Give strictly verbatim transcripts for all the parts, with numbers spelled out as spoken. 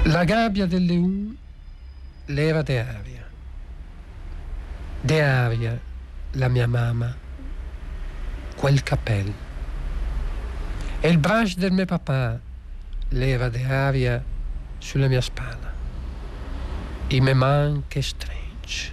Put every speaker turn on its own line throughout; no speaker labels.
La gabbia del leun l'era de aria. De aria, la mia mamma, quel cappello. E il braccio del mio papà l'era de aria sulla mia spalla. I me man che strange.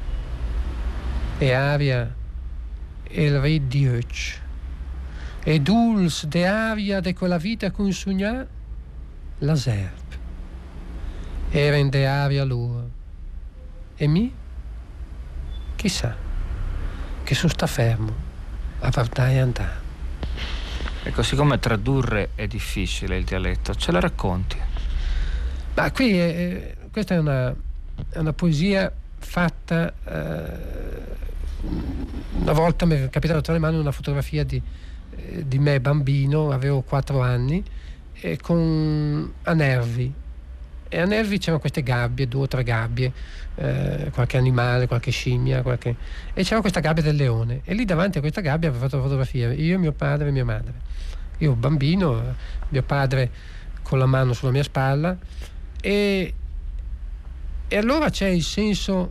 E aria il rid di Ötch. E dulce de aria de quella vita con sognar la serp. Era in de aria loro. E mi? Chissà, che su sta fermo a guardare andare.
Ecco, siccome tradurre è difficile il dialetto, ce la racconti?
Ma qui è, questa è una, è una poesia fatta, eh, una volta mi è capitato tra le mani una fotografia di, eh, di me bambino, avevo quattro anni, e con a Nervi. E a Nervi c'erano queste gabbie, due o tre gabbie, eh, qualche animale, qualche scimmia, qualche... e c'era questa gabbia del leone. E lì davanti a questa gabbia avevo fatto la fotografia, io, mio padre e mia madre. Io bambino, mio padre con la mano sulla mia spalla, e, e allora c'è il senso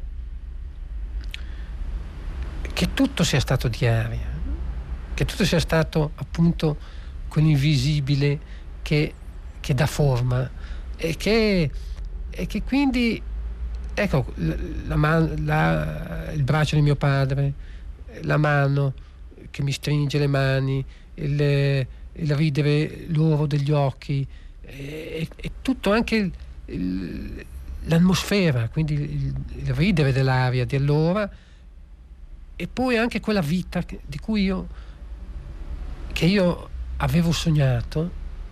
che tutto sia stato di aria, che tutto sia stato appunto quell'invisibile che, che dà forma e che, e che quindi ecco la, la, la, il braccio di mio padre, la mano che mi stringe le mani, il, il ridere loro degli occhi, e, e tutto, anche il, il, l'atmosfera, quindi il, il ridere dell'aria di allora, e poi anche quella vita che, di cui io che io avevo sognato,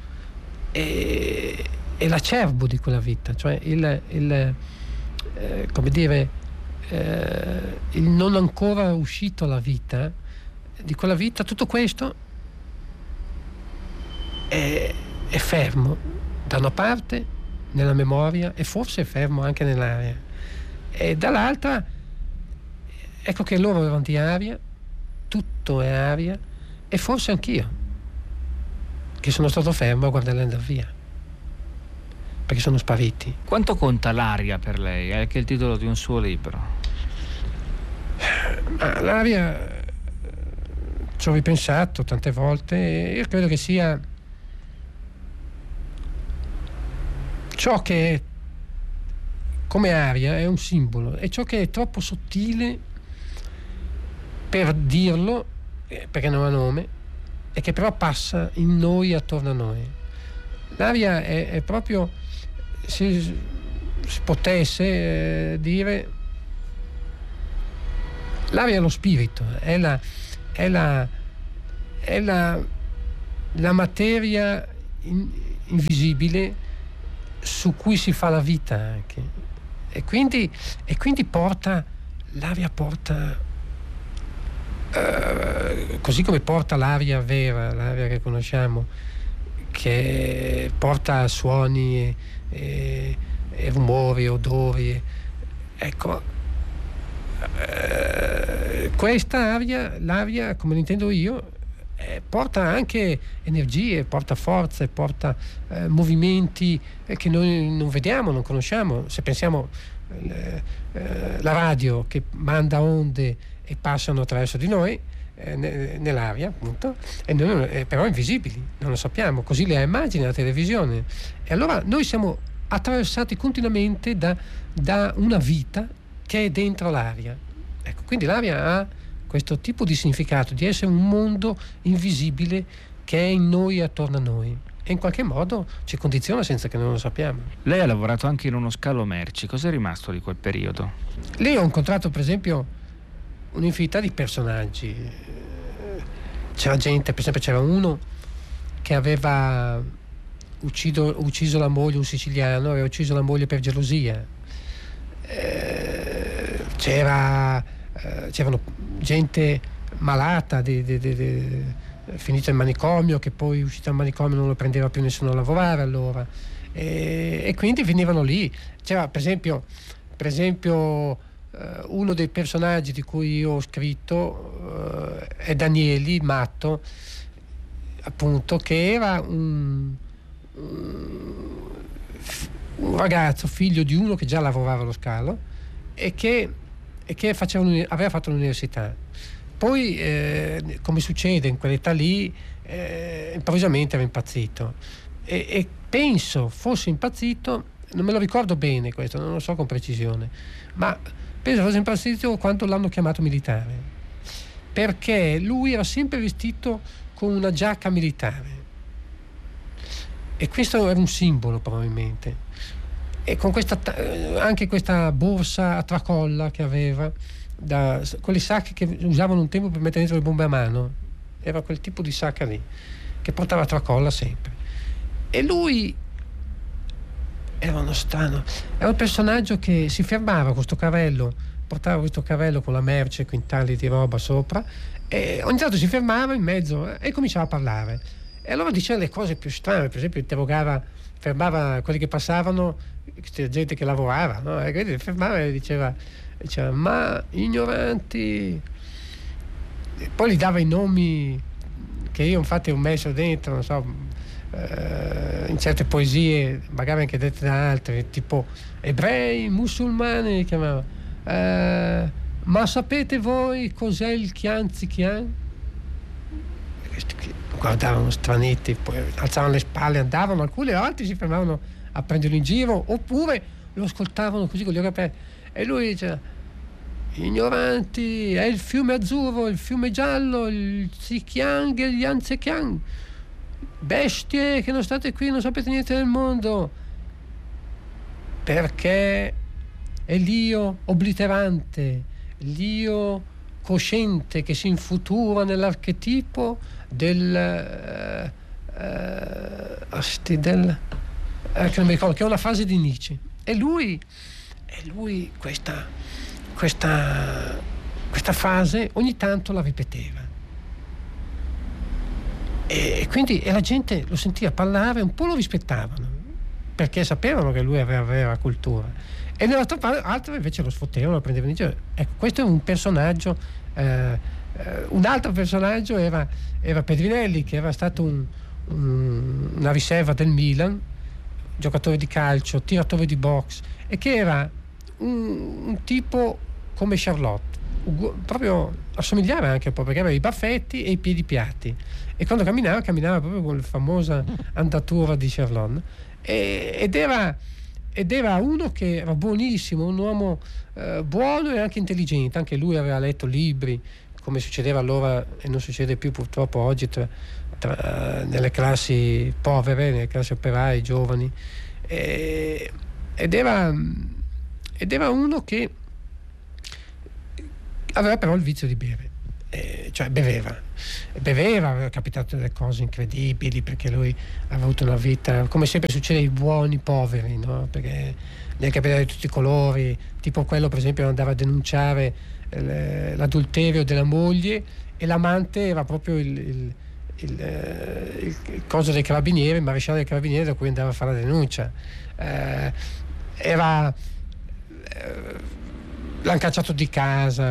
e, e l'acerbo di quella vita, cioè il, il eh, come dire eh, il non ancora uscito alla vita di quella vita. Tutto questo è, è fermo da una parte nella memoria e forse è fermo anche nell'aria, e dall'altra ecco che loro erano di aria, tutto è aria, e forse anch'io che sono stato fermo a guardarli andare via perché sono spariti.
Quanto conta l'aria per lei? È anche il titolo di un suo libro.
Ma l'aria ci ho ripensato tante volte, e io credo che sia ciò che è, come aria è un simbolo, è ciò che è troppo sottile per dirlo, eh, perché non ha nome, e che però passa in noi, attorno a noi. L'aria è, è proprio, se si potesse eh, dire, l'aria è lo spirito, è la, è la, è la, la materia in, invisibile su cui si fa la vita anche, e quindi, e quindi porta, l'aria porta, Uh, così come porta l'aria vera, l'aria che conosciamo, che porta suoni e, e, e rumori, odori, ecco, uh, questa aria, l'aria come l'intendo io, eh, porta anche energie, porta forze, porta eh, movimenti eh, che noi non vediamo, non conosciamo. Se pensiamo eh, eh, la radio che manda onde e passano attraverso di noi, eh, nell'aria appunto, e noi, eh, però invisibili, non lo sappiamo, così le ha immagini la televisione, e allora noi siamo attraversati continuamente da, da una vita che è dentro l'aria, ecco, quindi l'aria ha questo tipo di significato di essere un mondo invisibile che è in noi e attorno a noi, e in qualche modo ci condiziona senza che noi lo sappiamo.
Lei ha lavorato anche in uno scalo merci, cos'è rimasto di quel periodo?
Lì ho incontrato per esempio un'infinità di personaggi. C'era gente, per esempio c'era uno che aveva ucciso, ucciso la moglie, un siciliano, aveva ucciso la moglie per gelosia. Eh, c'era eh, c'erano gente malata di, di, di, di, finita in manicomio, che poi uscita dal manicomio non lo prendeva più nessuno a lavorare allora, e, e quindi venivano lì. C'era per esempio per esempio Uh, uno dei personaggi di cui io ho scritto uh, è Danieli Matto, appunto, che era un, un, un ragazzo figlio di uno che già lavorava allo scalo e che, e che faceva aveva fatto l'università. Poi eh, come succede in quell'età lì, eh, improvvisamente era impazzito e, e penso fosse impazzito, non me lo ricordo bene questo, non lo so con precisione, ma penso fosse impazzito quando l'hanno chiamato militare, perché lui era sempre vestito con una giacca militare e questo era un simbolo probabilmente, e con questa anche questa borsa a tracolla che aveva, da quelle sacche che usavano un tempo per mettere dentro le bombe a mano, era quel tipo di sacca lì che portava a tracolla sempre. E lui era uno strano, era un personaggio che si fermava con questo carrello, portava questo carrello con la merce, quintali di roba sopra, e ogni tanto si fermava in mezzo e cominciava a parlare, e allora diceva le cose più strane. Per esempio interrogava, fermava quelli che passavano, gente che lavorava, no? E quindi fermava e diceva, diceva ma ignoranti, e poi gli dava i nomi che io infatti ho messo dentro, non so, eh, in certe poesie magari anche dette da altri, tipo ebrei, musulmani li chiamava, eh, ma sapete voi cos'è il Chianzi Chian? Guardavano stranetti, poi alzavano le spalle, andavano, alcuni altri si fermavano a prenderlo in giro oppure lo ascoltavano così con gli occhi aperti, e lui diceva ignoranti, è il fiume azzurro, il fiume giallo, il Xikiang e gli Anzekiang, bestie che non state qui, non sapete niente del mondo, perché è l'io obliterante, l'io cosciente che si infutura nell'archetipo del uh, uh, del uh, che non mi ricordo, che è una frase di Nietzsche, e lui e lui questa questa questa frase ogni tanto la ripeteva, e quindi e la gente lo sentiva parlare, un po' lo rispettavano perché sapevano che lui aveva vera cultura, e nell'altra parte altri invece lo sfottevano, lo prendevano in giro. Ecco, questo è un personaggio. Eh, eh, un altro personaggio era, era Pedrinelli, che era stato un, un, una riserva del Milan, giocatore di calcio, tiratore di box, e che era un, un tipo come Charlotte, ugu- proprio assomigliava anche un po', perché aveva i baffetti e i piedi piatti, e quando camminava camminava proprio con la famosa andatura di Charlotte, e, ed era ed era uno che era buonissimo, un uomo eh, buono e anche intelligente. Anche lui aveva letto libri, come succedeva allora e non succede più purtroppo oggi, tra, tra, nelle classi povere, nelle classi operaie, giovani, e, ed era ed era uno che aveva però il vizio di bere, eh, cioè beveva beveva aveva capitato delle cose incredibili, perché lui aveva avuto una vita, come sempre succede ai buoni poveri, no? Perché gli è capitato di tutti i colori, tipo quello per esempio andava a denunciare eh, l'adulterio della moglie, e l'amante era proprio il, il, il, eh, il, il coso dei carabinieri, il maresciallo dei carabinieri, da cui andava a fare la denuncia. eh, era eh, l'hanno cacciato di casa,